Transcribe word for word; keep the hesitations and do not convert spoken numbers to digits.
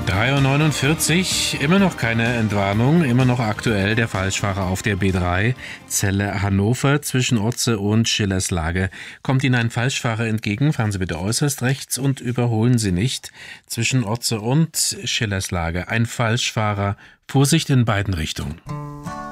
drei Uhr neunundvierzig, immer noch keine Entwarnung, immer noch aktuell der Falschfahrer auf der B drei, Celle Hannover zwischen Otze und Schillerslage. Kommt Ihnen ein Falschfahrer entgegen, fahren Sie bitte äußerst rechts und überholen Sie nicht. Zwischen Otze und Schillerslage ein Falschfahrer, Vorsicht in beiden Richtungen.